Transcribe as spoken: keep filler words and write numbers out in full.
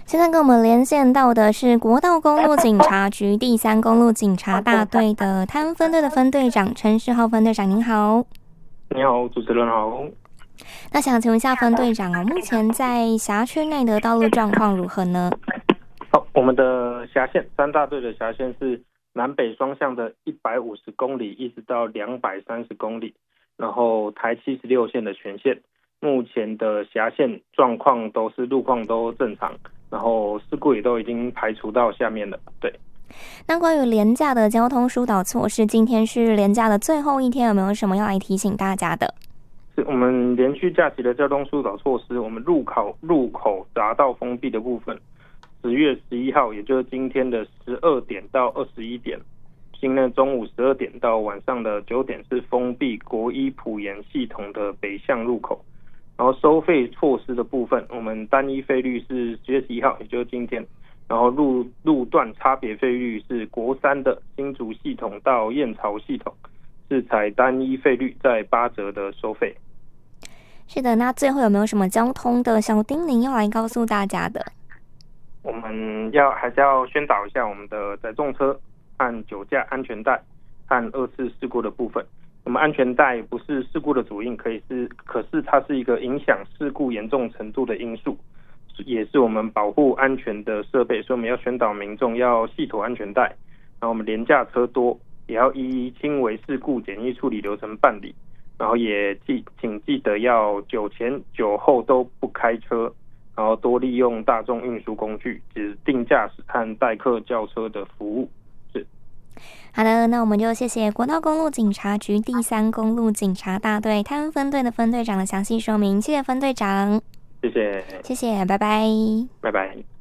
现在跟我们连线到的是国道公路警察局第三公路警察大队的泰安分队的分队长陈世浩分队长，您好。 你好，主持人好。 那想请问一下分队长哦，目前在辖区内的道路状况如何呢？ 好，我们的辖线三大队的辖线是南北双向的一百五十公里，一直到两百三十公里，然后台七十六线的全线。目前的辖线状况都是路况都正常，然后事故也都已经排除到下面了。对。 那关于连假的交通疏导措施，今天是连假的最后一天，有没有什么要来提醒大家的？ 是我们连续假期的交通疏导措施，我们入口入口匝道封闭的部分，十月十一号，也就是今天的十二点到二十一点，今天中午十二点到晚上的九点是封闭国一埔盐系统的北向入口。然后收费措施的部分，我们单一费率是十月十一号，也就是今天。然后路路段差别费率是国三的新竹系统到燕巢系统是采单一费率，在八折的收费。 是的，那最后有没有什么交通的小叮咛要来告诉大家的？ 我们要还是要宣导一下我们的载重车和酒驾安全带和二次事故的部分。我们安全带不是事故的主因，可以是，可是它是一个影响事故严重程度的因素，也是我们保护安全的设备，所以我们要宣导民众要系妥安全带。然后我们廉价车多，也要依轻微事故简易处理流程办理。然后也记请记得要酒前酒后都不开车，然后多利用大众运输工具，指定驾驶和代客轿车的服务。是。 好的，那我们就谢谢国道公路警察局第三公路警察大队泰安分队的分队长的详细说明，谢谢分队长。 谢谢。 谢谢，拜拜。 拜拜。